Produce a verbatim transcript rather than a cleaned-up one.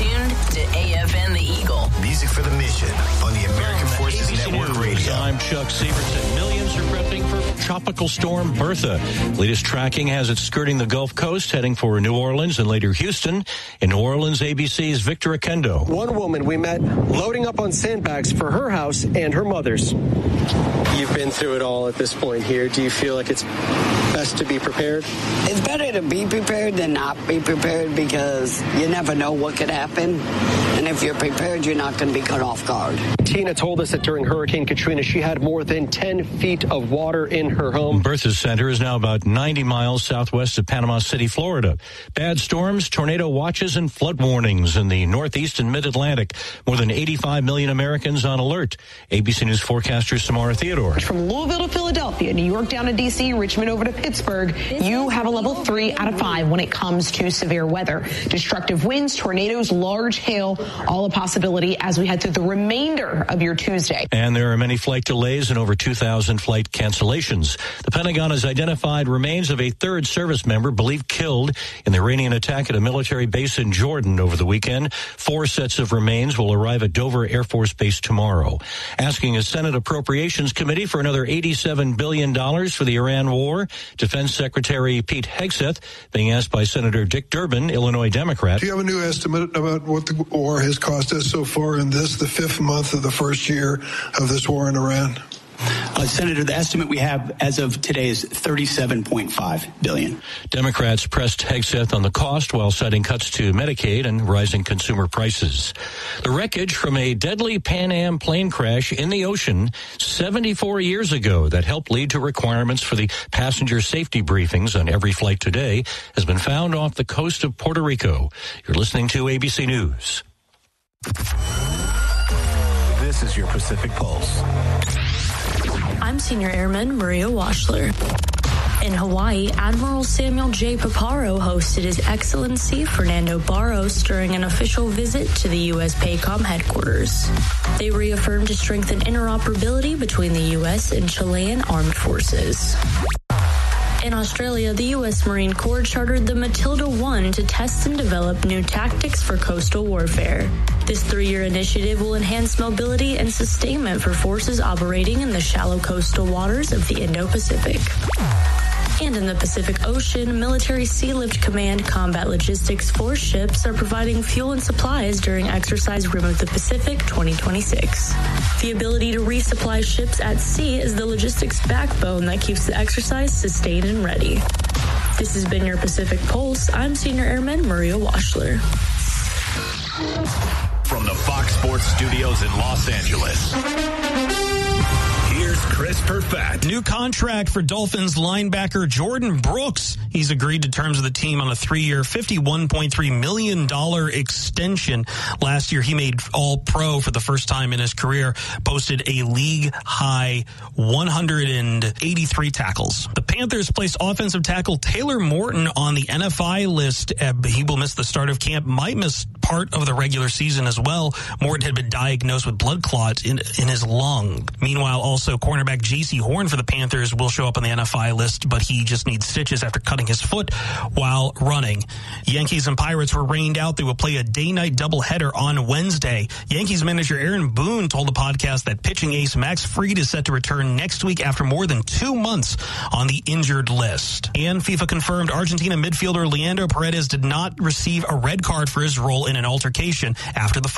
tuned to A F N The Eagle. Music for the mission on the American Forces A B C Network News. Radio. I'm Chuck Severson. Millions are prepping for Tropical Storm Bertha. Latest tracking has it skirting the Gulf Coast, heading for New Orleans and later Houston. In New Orleans, A B C's Victor Akendo. One woman we met loading up on sandbags for her house and her mother's. You've been through it all at this point here. Do you feel like it's best to be prepared? It's better to be prepared than not be prepared because you never know what could happen. And if you're prepared, you're not going to be caught off guard. Tina told us that during Hurricane Katrina, she had more than ten feet of water in her home. Bertha's center is now about ninety miles southwest of Panama City, Florida. Bad storms, tornado watches, and flood warnings in the northeast and mid-Atlantic. More than eighty-five million Americans on alert. A B C News forecaster Samara Theodore. From Louisville to Philadelphia, New York down to D C, Richmond over to Pittsburgh, you have a level three out of five when it comes to severe weather. Destructive winds, tornadoes, large hail, all a possibility as we head through the remainder of your Tuesday. And there are many flight delays and over two thousand flight cancellations. The Pentagon has identified remains of a third service member believed killed in the Iranian attack at a military base in Jordan over the weekend. Four sets of remains will arrive at Dover Air Force Base tomorrow. Asking a Senate Appropriations Committee for another eighty-seven billion dollars for the Iran war. Defense Secretary Pete Hegseth being asked by Senator Dick Durbin, Illinois Democrat. Do you have a new estimate about what the war has cost us so far in this, the fifth month of the first year of this war in Iran? Uh, Senator, the estimate we have as of today is thirty-seven point five billion dollars. Democrats pressed Hegseth on the cost while citing cuts to Medicaid and rising consumer prices. The wreckage from a deadly Pan Am plane crash in the ocean seventy-four years ago that helped lead to requirements for the passenger safety briefings on every flight today has been found off the coast of Puerto Rico. You're listening to A B C News. This is your Pacific Pulse. I'm Senior Airman Maria Washler. In Hawaii, Admiral Samuel J. Paparo hosted His Excellency Fernando Barros during an official visit to the U S PACOM headquarters. They reaffirmed to strengthen interoperability between the U S and Chilean armed forces. In Australia, the U S Marine Corps chartered the Matilda one to test and develop new tactics for coastal warfare. This three-year initiative will enhance mobility and sustainment for forces operating in the shallow coastal waters of the Indo-Pacific. And in the Pacific Ocean, Military Sea Lift Command Combat Logistics Force ships are providing fuel and supplies during Exercise Rim of the Pacific twenty twenty-six. The ability to resupply ships at sea is the logistics backbone that keeps the exercise sustained and ready. This has been your Pacific Pulse. I'm Senior Airman Maria Washler. From the Fox Sports Studios in Los Angeles, here's Chris Perfett. New contract for Dolphins linebacker Jordan Brooks. He's agreed to terms of the team on a three-year, fifty-one point three million dollars extension. Last year, he made All-Pro for the first time in his career, posted a league-high one hundred eighty-three tackles. The Panthers placed offensive tackle Taylor Morton on the N F I list. Uh, he will miss the start of camp, might miss part of the regular season as well. Morton had been diagnosed with blood clots in, in his lung. Meanwhile, also cornerback J C Horn for the Panthers will show up on the N F I list, but he just needs stitches after cutting his foot while running. Yankees and Pirates were rained out. They will play a day-night doubleheader on Wednesday. Yankees manager Aaron Boone told the podcast that pitching ace Max Fried is set to return next week after more than two months on the injured list. And FIFA confirmed Argentina midfielder Leandro Paredes did not receive a red card for his role in an altercation after the